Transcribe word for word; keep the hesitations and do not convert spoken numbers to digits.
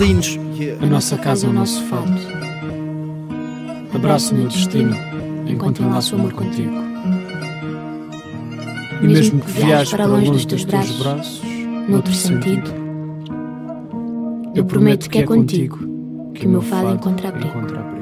A nossa casa é o nosso fado. Abraço o meu destino enquanto enlaço o amor contigo. E mesmo que viajes para longe dos teus braços, noutro sentido, eu prometo que é contigo que o meu fado encontra abrigo.